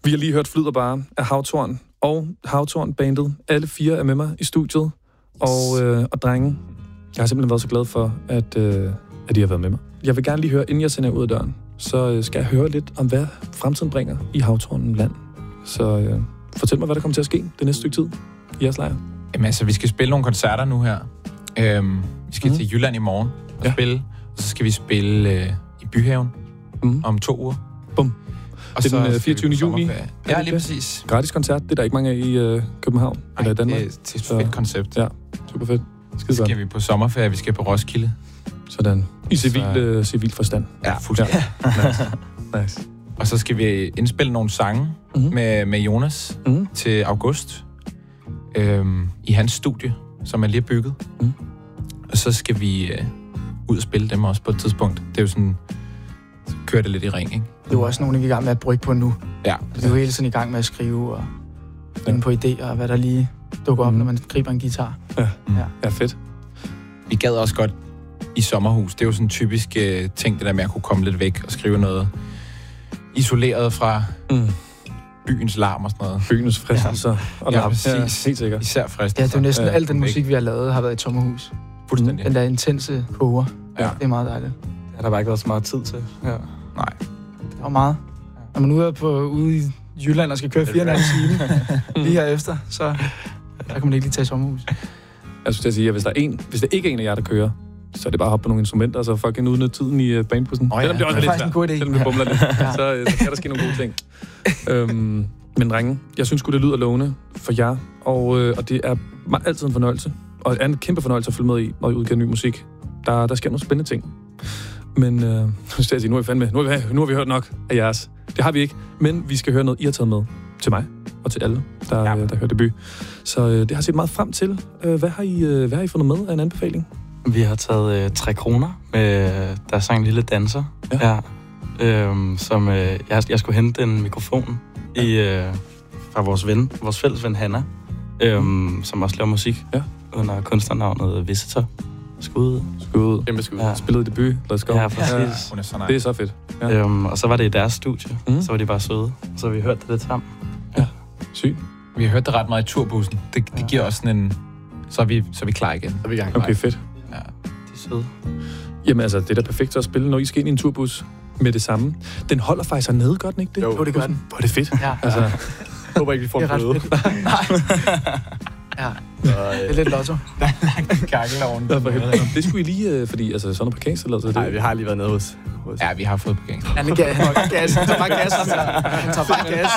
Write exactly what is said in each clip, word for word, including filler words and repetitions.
Vi har lige hørt Flyder bare af Havtorn og Havtorn-bandet. Alle fire er med mig i studiet. Og, øh, og drenge, jeg har simpelthen været så glad for, at, øh, at I har været med mig. Jeg vil gerne lige høre, inden jeg sender jer ud af døren, så øh, skal jeg høre lidt om, hvad fremtiden bringer i Havtorn land. Så øh, fortæl mig, hvad der kommer til at ske det næste stykke tid i jeres lejr. Jamen altså, vi skal spille nogle koncerter nu her. Øhm, vi skal mm. til Jylland i morgen og ja. spille. Og så skal vi spille øh, i Byhaven mm. om to uger. Bum. Og det er den fireogtyvende juni. Ja, lige præcis. Gratis koncert, det er der ikke mange af i øh, København Ej, eller i Danmark. det er, det er et fedt koncept. Ja, super fedt. Skide så skal vi på sommerferie, vi skal på Roskilde. Sådan. I civil, så... øh, civil forstand. Ja, fuldstændig. Ja. Nice. Nice. Og så skal vi indspille nogle sange mm-hmm. med, med Jonas mm-hmm. til august. Øhm, I hans studie, som er lige bygget. Mm. Og så skal vi øh, ud og spille dem også på et tidspunkt. Det er jo sådan... Så kører det lidt i ring, ikke? Det er jo også nogle, vi er i gang med at brygge på nu. Ja. Vi er jo hele tiden i gang med at skrive og finde på idéer, og hvad der lige dukker op, mm. når man griber en guitar. Ja, mm. ja. Ja, fedt. Vi gad også godt i sommerhus. Det er jo sådan en typisk uh, ting, det der med at kunne komme lidt væk og skrive noget isoleret fra mm. byens larm og sådan noget. Byens fristelser ja. og larm. Ja, præcis. Ja, helt sikkert. Især fristelser. Ja, det er jo næsten ja, alt den musik, vi har lavet, har været i et sommerhus. Fuldstændig. Den der intense koger. Ja. Det er meget dejligt. Det har der bare ikke været så meget tid til. Ja. Nej. Det var meget. Når man er ude, på, ude i Jylland og skal køre fire og en halv time lige herefter, så der kan man ikke lige tage i sommerhus. Jeg synes, at sige, at hvis der, er en, hvis der ikke er en af jer, der kører, så er det bare at hoppe på nogle instrumenter, og så fucking udnytte tiden i uh, bandbussen. Oh, ja. Selvom det også det er lidt faktisk en god idé. Selvom det bumler lidt, ja. så, uh, så kan der ske nogle gode ting. øhm, men drenge, jeg synes sgu, det lyder lovende for jer, og, øh, og det er altid en fornøjelse, og er en kæmpe fornøjelse at følge med i, når I udgiver ny musik. Der, der sker nogle spændende ting. Men øh, nu skal jeg sige, nu er vi fandme, nu har vi, nu har vi hørt nok af jeres. Det har vi ikke, men vi skal høre noget, I har taget med til mig og til alle, der, ja. der, der hører debut. Så øh, det har jeg set meget frem til. Øh, hvad, har I, øh, hvad har I fundet med af en anbefaling? Vi har taget øh, Tre Kroner med der sang en lille danser, ja. Ja, øh, som øh, jeg, jeg skulle hente en mikrofon ja. i, øh, fra vores ven, vores fælles ven Hanna, øh, mm. som også laver musik ja. under kunstnernavnet Visitor. Skud. Skud. Kæmpe skud. Ja. Spillede debut. Let's go. Ja, præcis. Ja. Hun er så nice. Det er så fedt. Ja. Øhm, og så var det i deres studie. Mm. Så var de bare søde. Så vi hørte det lidt sammen. Ja. Sygt. Vi har hørt det ret meget i turbussen. Det, det ja. giver også sådan en... Så er vi, så er vi klar igen. Så er vi gang. Okay, fedt. Ja. De er søde. Jamen altså, det er da perfekt at spille, når I skal ind i en turbus med det samme. Den holder faktisk nede, gør den ikke det? Jo, jo det gør den. Hvor er det fedt. Ja. Altså, jeg håber ikke, vi får en bøde. Ja, det er lidt lotto. Der er langt i kakkeloven. Det skulle I lige, fordi altså, sådan noget parkeringstilladelse. Nej, vi har lige været nede hos... hos. Ja, vi har fået parkeringstilladelse. Han er gas. Han tager bare gas. Han tager bare gas.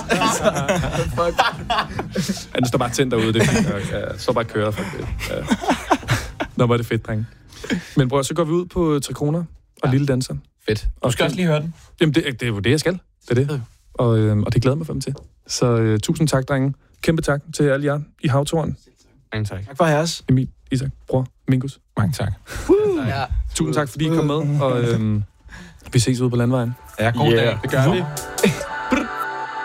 Han står bare tændt derude. Det er så bare kører. Ja. Nå, var det fedt, drenge. Men bror, så går vi ud på Tre Kroner og ja. Lille Danser. Fedt. Du skal også lige høre den. Jamen, det, det er jo det, jeg skal. Det er det. Og, øhm, og det glæder mig for dem til. Så øh, tusind tak, drenge. Kæmpe tak til alle jer i Havtorn. Mange tak. Tak for jeres. Emil, Isak, bror, Mingus. Mange tak. Uh, ja. Tusind tak, fordi I kom med, og øhm, vi ses ude på landvejen. Ja, god yeah. dag. Det gør vi.